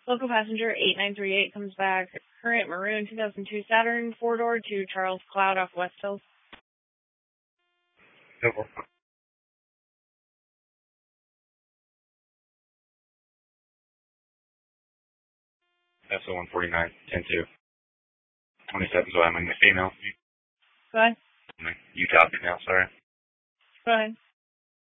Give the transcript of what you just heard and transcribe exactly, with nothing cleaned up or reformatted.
Local passenger eight nine three eight comes back. Current maroon two thousand two Saturn four-door to Charles Cloud off West Hills. Over. S O one forty-nine, ten two. twenty-seven, so I'm in the female. Go ahead. You copy now, sorry. Go ahead.